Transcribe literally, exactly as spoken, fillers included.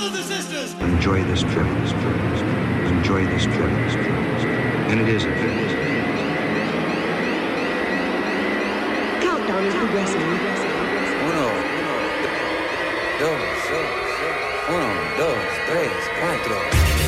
Enjoy this trip. This trip. This trip. Enjoy this trip. This trip. This trip. And it is a trip. Countdown is progressing. Uno, dos, dos, uno, dos, tres, cuatro.